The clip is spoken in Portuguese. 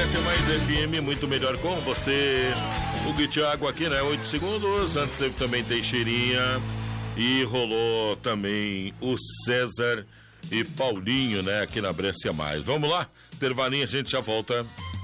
Brescia Mais FM, muito melhor com você. O Thiago aqui, né? 8 segundos. Antes teve também Teixeirinha. E rolou também o César e Paulinho, né? Aqui na Brescia Mais. Vamos lá? Intervalinho, a gente já volta.